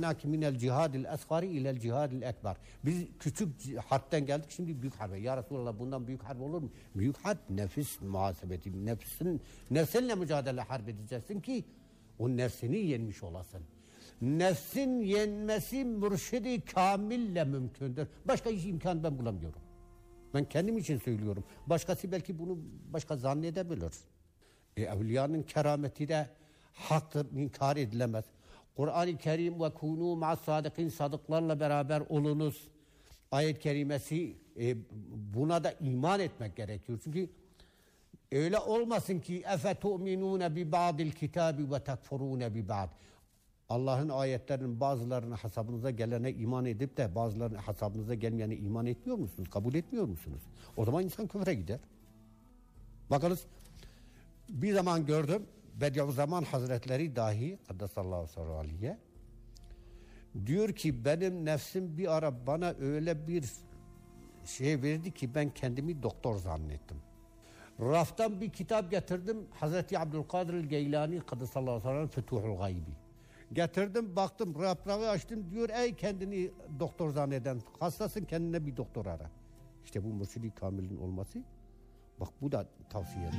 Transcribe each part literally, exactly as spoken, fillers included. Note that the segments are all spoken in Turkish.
enteqnaki minel cihadil esgari ilel cihadil ekber. Biz küçük harpten geldik, şimdi büyük harbe. Ya Resulallah, bundan büyük harp olur mu? Büyük harp nefis muhasebeti. Nefsin, nefsinle mücadele harp edeceksin ki o nefsini yenmiş olasın. Nefsin yenmesi mürşidi kamille mümkündür. Başka hiç imkan ben bulamıyorum. Ben kendim için söylüyorum. Başkası belki bunu başka zannedebilir. E, evliyanın kerameti de haktır, inkar edilemez. Kur'an-ı Kerim ve kûnû ma'as-sâdıkîn, sadıklarla beraber olunuz ayet-i kerimesi, e, buna da iman etmek gerekiyor. Çünkü öyle olmasın ki efetu'minûne bi ba'dil kitâbi ve tekfurûne bi ba'd. Allah'ın ayetlerinin bazılarını hasabınıza gelene iman edip de bazılarını hasabınıza gelmeyene iman etmiyor musunuz? Kabul etmiyor musunuz? O zaman insan küfre gider. Bakınız, bir zaman gördüm, Bediüzzaman Hazretleri dahi Kaddesallahu sallallahu aleyhi diyor ki benim nefsim bir ara bana öyle bir şey verdi ki ben kendimi doktor zannettim. Raftan bir kitap getirdim, Hazreti Abdülkadir el-Geylani Kaddesallahu sallallahu aleyhi Fütuhul Gaybi. Getirdim, baktım, raprağı açtım, diyor ey kendini doktor zanneden, hastasın, kendine bir doktor ara. İşte bu mürşidi kamilin olması, bak bu da tavsiyedir.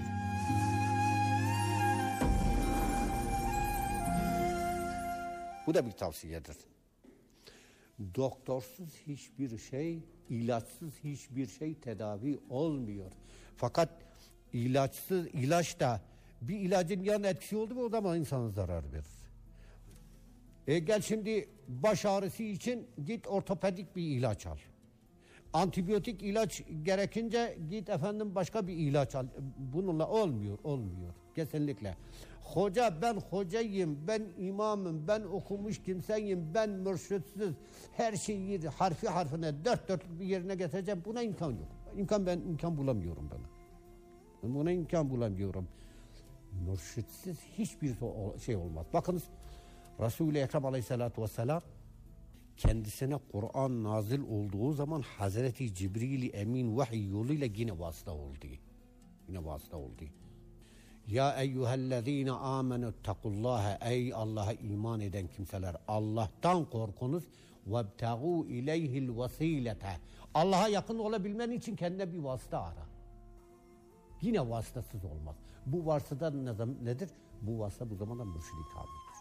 Bu da bir tavsiyedir. Doktorsuz hiçbir şey, ilaçsız hiçbir şey tedavi olmuyor. Fakat ilaçsız, ilaç da bir ilacın yan etkisi oldu mu o zaman insana zarar verir. E gel şimdi baş ağrısı için git ortopedik bir ilaç al. Antibiyotik ilaç gerekince git efendim başka bir ilaç al. Bununla olmuyor, olmuyor. Kesinlikle. Hoca ben hocayım, ben imamım, ben okumuş kimseyim, ben mürşitsiz, her şeyi harfi harfine dört dörtlük bir yerine getireceğim. Buna imkan yok. İmkan ben imkan bulamıyorum bana. Ben buna imkan bulamıyorum. Mürşitsiz hiçbir şey olmaz. Bakınız, Resul-i Ekrem aleyhissalatu vesselam kendisine Kur'an nazil olduğu zaman Hazreti Cibril-i Emin vahiy yoluyla yine vasıta oldu. Yine vasıta oldu. Ya eyyühellezine amenüttakullaha, ey Allah'a iman eden kimseler, Allah'tan korkunuz, vebtagû ileyhil vesilete, Allah'a yakın olabilmen için kendine bir vasıta ara. Yine vasıtasız olmaz. Bu vasıta nedir? Bu vasıta bu zamanda mürşid-i kamildir.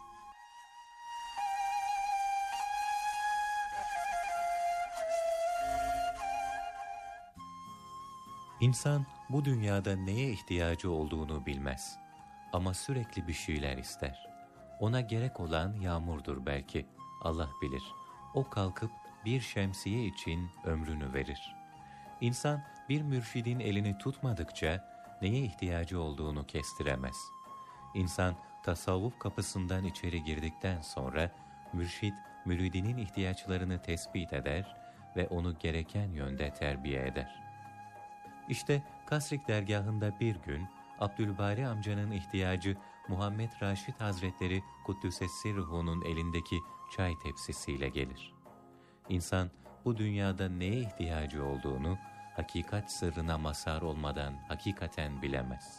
İnsan bu dünyada neye ihtiyacı olduğunu bilmez. Ama sürekli bir şeyler ister. Ona gerek olan yağmurdur belki. Allah bilir. O kalkıp bir şemsiye için ömrünü verir. İnsan bir mürşidin elini tutmadıkça neye ihtiyacı olduğunu kestiremez. İnsan tasavvuf kapısından içeri girdikten sonra mürşid müridinin ihtiyaçlarını tespit eder ve onu gereken yönde terbiye eder. İşte Kasrik dergahında bir gün Abdülbari amcanın ihtiyacı Muhammed Raşid Hazretleri Kuddüses Sirruhu'nun elindeki çay tepsisiyle gelir. İnsan bu dünyada neye ihtiyacı olduğunu hakikat sırrına mazhar olmadan hakikaten bilemez.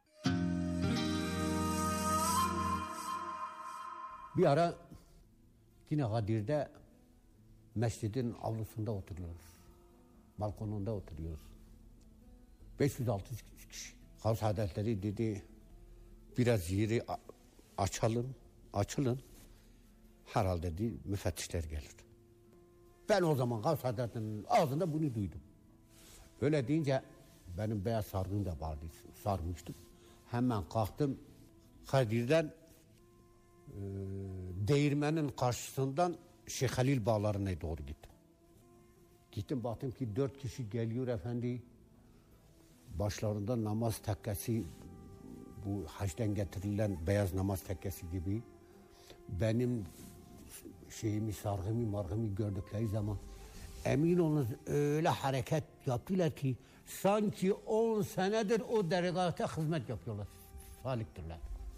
Bir ara yine Kadir'de mescidin avlusunda oturuyoruz. Balkonunda oturuyoruz. beş yüz altı yüz kişi. Gavs Hazretleri dedi biraz yeri açalım, açılın. Herhalde dedi müfettişler gelir. Ben o zaman Gavs Hazretleri'nin ağzında bunu duydum. Öyle deyince benim beyaz sargım da vardı, sarmıştım. Hemen kalktım, Kadir'den e, değirmenin karşısından Şeyh Halil Bağları'na doğru gittim. Gittim baktım ki dört kişi geliyor efendi. Başlarında namaz tekkesi, bu hacden getirilen beyaz namaz tekkesi gibi. Benim şeyimi, sargımı, margımı gördükleri zaman emin olunuz öyle hareket yaptılar ki sanki on senedir o dergahta hizmet yapıyorlar. Saliktirler.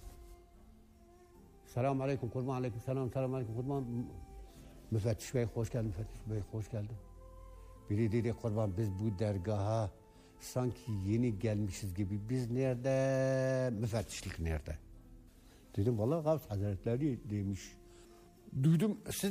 Selamun aleyküm, kurban aleyküm selam, selamun aleyküm kurban. Müfettiş Bey hoş geldin, müfettiş Bey hoş geldin. Biri dedi kurban biz bu dergaha sanki yeni gelmişiz gibi. Biz nerede? Müfettişlik nerede? Dedim vallahi Gavs Hazretleri demiş. Duydum siz